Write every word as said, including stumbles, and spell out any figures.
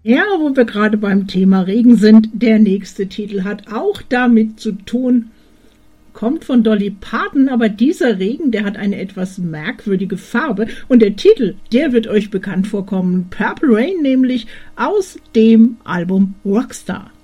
Ja, wo wir gerade beim Thema Regen sind, der nächste Titel hat auch damit zu tun, kommt von Dolly Parton, aber dieser Regen, der hat eine etwas merkwürdige Farbe und der Titel, der wird euch bekannt vorkommen, Purple Rain, nämlich aus dem Album Rockstar.